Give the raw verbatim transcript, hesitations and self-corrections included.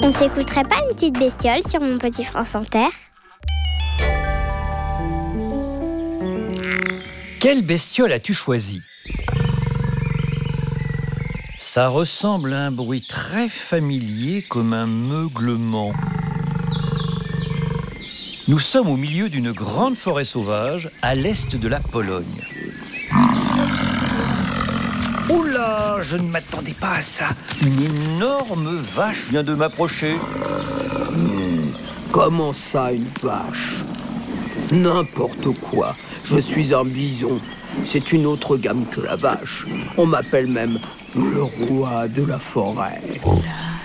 On s'écouterait pas une petite bestiole sur Mon Petit France Inter? Quelle bestiole as-tu choisi? Ça ressemble à un bruit très familier comme un meuglement. Nous sommes au milieu d'une grande forêt sauvage à l'est de la Pologne. Oula, je ne m'attendais pas à ça. Une énorme vache vient de m'approcher. Mmh, comment ça, une vache? N'importe quoi. Je suis un bison. C'est une autre gamme que la vache. On m'appelle même le roi de la forêt.